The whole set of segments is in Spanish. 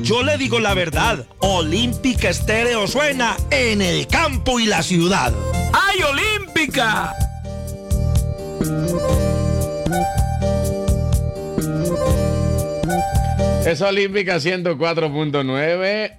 Yo le digo la verdad, Olímpica Estéreo suena en el campo y la ciudad. ¡Ay, Olímpica! Es Olímpica 104.9.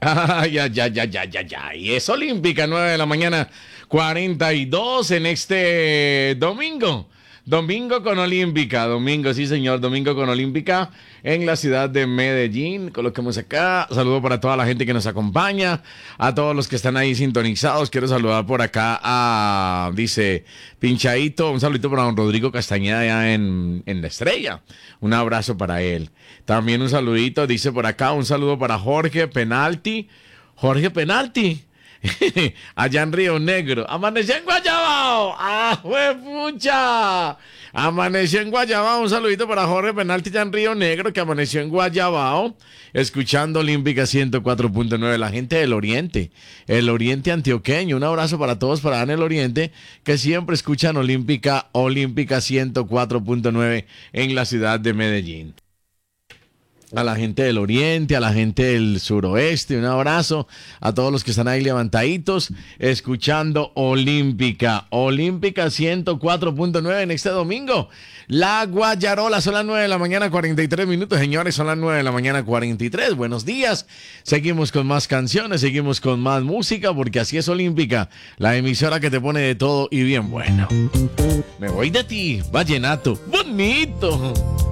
Y es Olímpica 9 de la mañana 42 en este domingo. Domingo con Olímpica. Domingo, sí señor, domingo con Olímpica en la ciudad de Medellín. Coloquemos acá. Saludo para toda la gente que nos acompaña. A todos los que están ahí sintonizados. Quiero saludar por acá a, dice, Pinchadito. Un saludito para don Rodrigo Castañeda allá en La Estrella. Un abrazo para él. También un saludito, dice por acá, un saludo para Jorge Penalti. Jorge Penalti. Allá en Río Negro. Amaneció en Guayabao. ¡Ah, pucha! Amaneció en Guayabao. Un saludito para Jorge Penalti allá en Río Negro, que amaneció en Guayabao, escuchando Olímpica 104.9. La gente del Oriente, el Oriente antioqueño. Un abrazo para todos para en el Oriente, que siempre escuchan Olímpica 104.9 en la ciudad de Medellín. A la gente del Oriente, a la gente del suroeste, un abrazo a todos los que están ahí levantaditos, escuchando Olímpica 104.9 en este domingo. La Guayarola, son las 9 de la mañana 43 minutos, señores, son las 9 de la mañana 43, buenos días. Seguimos con más canciones, seguimos con más música, porque así es Olímpica, la emisora que te pone de todo y bien bueno. Me voy de ti, vallenato, bonito.